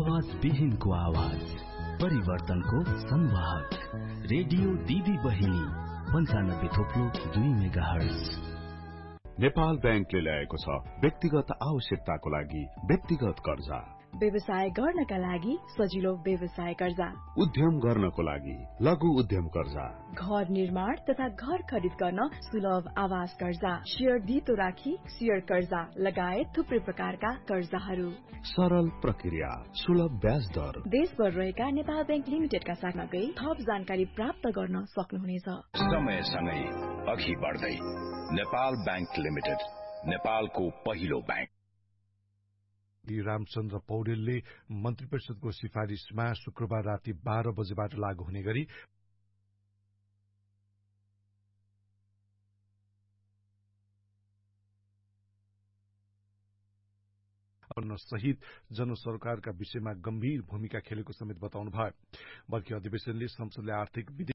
आवाज विहीनको आवाज, परिवर्तनको संवाहक, रेडियो दिदी बहिनी 95.2 मेगाहर्ज। नेपाल बैंकले ल्याएको छ व्यक्तिगत आवश्यकताको लागि व्यक्तिगत कर्जा, व्यवसाय गर्नका लागि सजिलो व्यवसाय कर्जा, उद्यम गर्नको लागि लघु उद्यम कर्जा, घर निर्माण तथा घर खरिद गर्न सुलभ आवास कर्जा, शेयर धितो राखी शेयर कर्जा लगायत थुप्रै प्रकारका कर्जाहरू। सरल प्रक्रिया, सुलभ ब्याज दर। देशभर रहेका नेपाल बैंक लिमिटेडका शाखामा गई थप जानकारी प्राप्त गर्न सक्नुहुनेछ। समयसँगै अघि बढ्दै नेपाल बैंक लिमिटेड, नेपालको पहिलो बैंक। रामचन्द्र पौडेलले मन्त्री परिषदको सिफारिशमा शुक्रबार राति 12 बजेबाट लागू हुने गरी सहित जनसरकारका विषयमा गम्भीर भूमिका खेलेको समेत बताउनु भयो। बल्कि अधिवेशनले संसदले आर्थिक